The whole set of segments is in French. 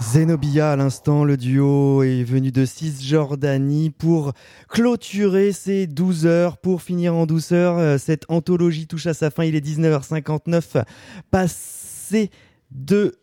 Zenobia à l'instant, le duo est venu de Cisjordanie pour clôturer ces 12 heures, pour finir en douceur. Cette anthologie touche à sa fin, il est 19h59, passé de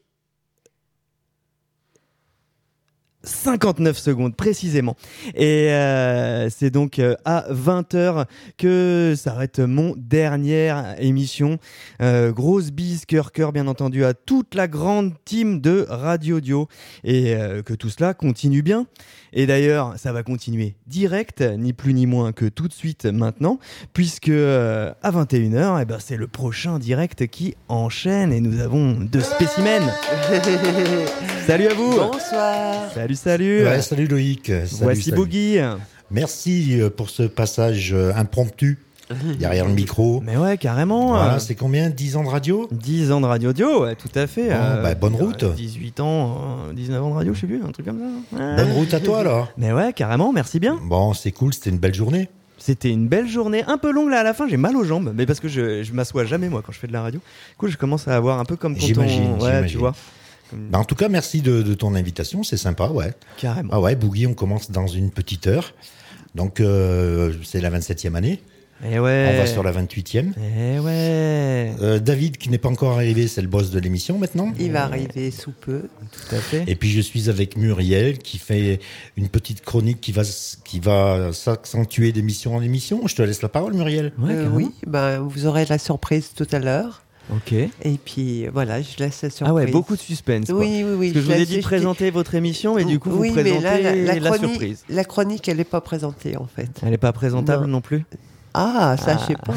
59 secondes précisément. Et c'est donc à 20h que s'arrête mon dernière émission. Grosse bise, cœur bien entendu à toute la grande team de Radio Dio et que tout cela continue bien. Et d'ailleurs, ça va continuer direct, ni plus ni moins que tout de suite maintenant, puisque à 21h, c'est le prochain direct qui enchaîne et nous avons 2 spécimens. Salut à vous. Bonsoir. Salut. Ouais, salut Loïc. Voici Boogie. Merci pour ce passage impromptu derrière le micro. Mais ouais, carrément. Voilà, c'est combien ? 10 ans de radio ? 10 ans de Radio Dio, ouais, tout à fait. Bonne route. 18 ans, 19 ans de radio, je sais plus, un truc comme ça. Bonne route à toi alors. Mais ouais, carrément, merci bien. Bon, c'est cool, c'était une belle journée. C'était une belle journée, un peu longue là à la fin, j'ai mal aux jambes, mais parce que je m'assois jamais moi quand je fais de la radio. Du coup, je commence à avoir un peu comme quand J'imagine. tu vois. En tout cas, merci de ton invitation, c'est sympa, ouais. Carrément. Ah ouais, Boogie, on commence dans une petite heure. Donc, c'est la 27e année. Et ouais. On va sur la 28e. Et ouais. David, qui n'est pas encore arrivé, c'est le boss de l'émission maintenant. Il va arriver sous peu. Tout à fait. Et puis je suis avec Muriel qui fait une petite chronique qui va s'accentuer d'émission en émission. Je te laisse la parole, Muriel. Ouais, Oui, vous aurez la surprise tout à l'heure. Ok. Et puis voilà, je laisse la surprise. Ah ouais, beaucoup de suspense. Quoi. Oui. Parce que je vous ai dit de présenter votre émission, mais du coup, vous présentez la surprise. La chronique, elle n'est pas présentée en fait. Elle n'est pas présentable non plus. Ah, ça, je sais pas.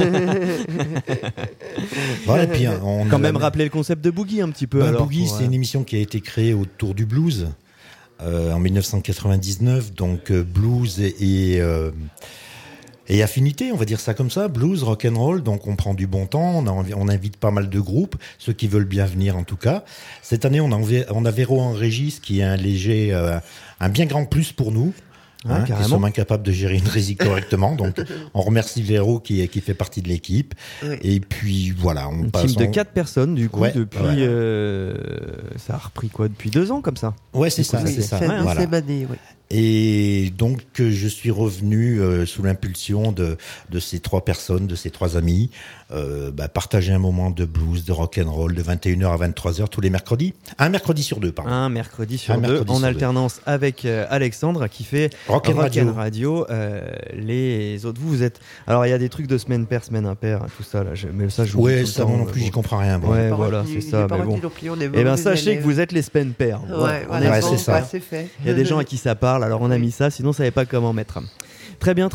Voilà, et puis on quand même rappeler le concept de Boogie un petit peu. Alors, Boogie, c'est une émission qui a été créée autour du blues en 1999. Donc blues et affinité, on va dire ça comme ça, blues, rock and roll. Donc on prend du bon temps, on invite pas mal de groupes, ceux qui veulent bien venir en tout cas. Cette année, on a Véro en régie, ce qui est un bien grand plus pour nous. Qui sommes incapables de gérer une régie correctement. Donc, on remercie Véro qui fait partie de l'équipe. Oui. Et puis, voilà. On passe team de 4 personnes, du coup, depuis... ça a repris quoi ? Depuis 2 ans, comme ça ? Ouais, c'est ça. Voilà. Année, oui. Et donc, je suis revenu sous l'impulsion de ces 3 personnes, de ces 3 amis, partager un moment de blues, de rock and roll, de 21h à 23h tous les mercredis. Un mercredi sur 2, pardon. Un mercredi sur 2, en alternance avec Alexandre, qui fait Rock and Radio. Les autres, vous êtes... Alors, il y a des trucs de semaine paire, semaine impaire, tout ça, là. Mais ça, je vous ouais, ça, moi non plus, j'y comprends rien. Bon. Ouais, voilà, c'est ça. Mais bon. Et ben, sachez que vous êtes les semaines paires. Ouais, c'est ça. C'est fait. Il y a des gens à qui ça parle, alors on a mis ça, sinon on savait pas comment mettre. Très bien.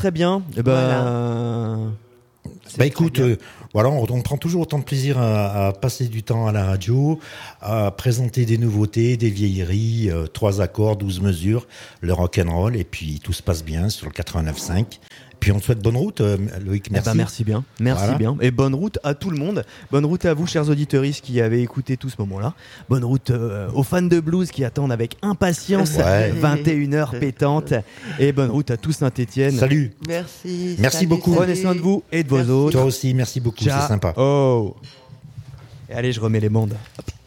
Écoute, voilà, on prend toujours autant de plaisir à passer du temps à la radio, à présenter des nouveautés, des vieilleries, 3 accords, 12 mesures, le rock and roll, et puis tout se passe bien sur le 89.5. Puis on te souhaite bonne route, Loïc, merci. Merci bien. Et bonne route à tout le monde. Bonne route à vous, chers auditeurs qui avez écouté tout ce moment-là. Bonne route aux fans de blues qui attendent avec impatience 21h pétante. Et bonne route à tout Saint-Étienne. Salut. Merci beaucoup. Prenez soin de vous et de vos autres. Toi aussi, merci beaucoup, c'est sympa. Oh. Et allez, je remets les bandes. Hop.